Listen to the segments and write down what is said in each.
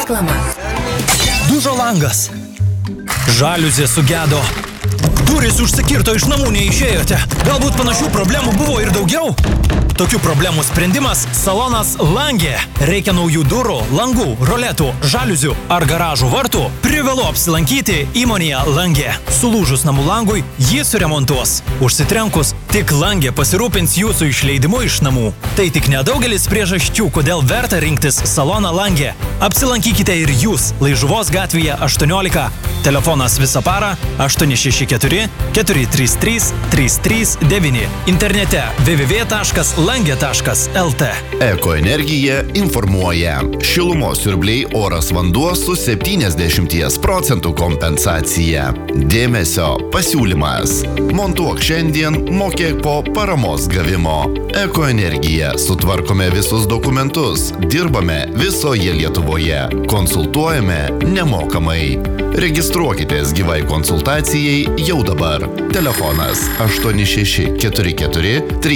Reklama. Dužo langas. Žaliuzė sugedo. Durys užsikirto, iš namų neišėjote. Galbūt panašių problemų buvo ir daugiau? Tokių problemų sprendimas – salonas Langė. Reikia naujų durų, langų, roletų, žaliuzių ar garažų vartų? Privalu apsilankyti įmonėje Langė. Sulūžus namų langui, jį suremontuos. Užsitrenkus, tik Langė pasirūpins jūsų išleidimu iš namų. Tai tik nedaugelis priežasčių, kodėl verta rinktis saloną Langė. Apsilankykite ir jūs Laižuvos gatvėje 18. Telefonas visą parą 864 433 339. Internete www.langė.lt. Ekoenergija informuoja. Šilumos siurbliai oras vanduo su 70% kompensacija. Dėmesio pasiūlymas. Montuok šiandien, mokėk po paramos gavimo. Ekoenergija. Sutvarkome visus dokumentus. Dirbame visoje Lietuvoje. Konsultuojame nemokamai. Registruokitės gyvai konsultacijai jau dabar. Telefonas 8644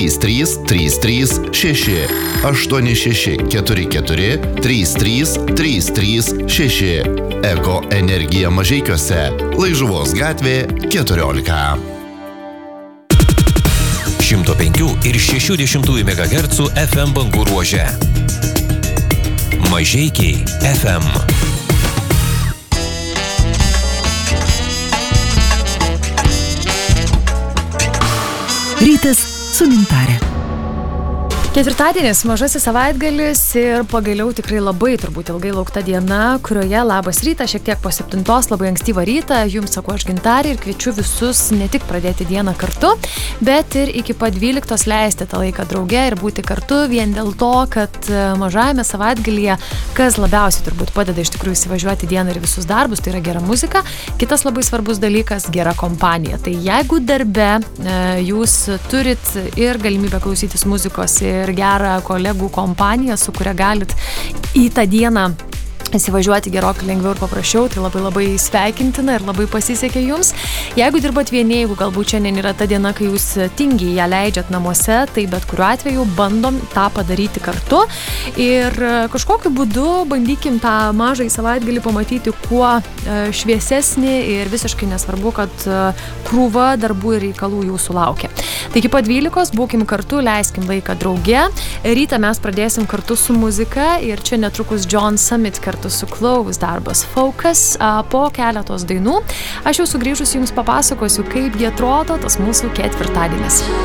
333336 8644 333336. Eko energija Mažeikiuose. Laižuvos gatvė 14. 105 ir 60 MHz FM bangų ruože. Mažeikiai FM. Rytas su Gintarė. Ketvirtadienis, mažasis savaitgalis ir pagaliau tikrai labai turbūt ilgai laukta diena, kurioje labas rytas, šiek tiek po 7, labai ankstyvą rytą, jums sakau aš Gintarė ir kviečiu visus ne tik pradėti dieną kartu, bet ir iki pat 12 leisti tą laiką drauge ir būti kartu vien dėl to, kad mažajame savaitgalyje, kas labiausiai turbūt padeda iš tikrųjų įsivažiuoti dieną ir visus darbus, tai yra gera muzika, kitas labai svarbus dalykas – gera kompanija. Tai jeigu darbe jūs turit ir galimybę klausytis muzikos ir gerą kolegų kompaniją, su kuria galit į tą dieną įsivažiuoti gerokai lengviau ir paprasčiau, tai labai sveikintina ir labai pasisekė jums. Jeigu dirbat vieni, jeigu galbūt šiandien yra ta diena, kai jūs tingiai ją leidžiat namuose, tai bet kuriuo atveju bandom tą padaryti kartu ir kažkokiu būdu bandykim tą mažąjį savaitgalį pamatyti kuo šviesesnį ir visiškai nesvarbu, kad krūva darbų ir reikalų jūsų laukia. Tai iki pat 12 būkim kartu, leiskim laiką drauge. Rytą mes pradėsim kartu su muzika ir čia netrukus John Summit kartu su Close darbas Focus po keletos dainų. Aš jau sugrįžus jums papasakosiu, kaip jie atrodo tas mūsų ketvirtadienis.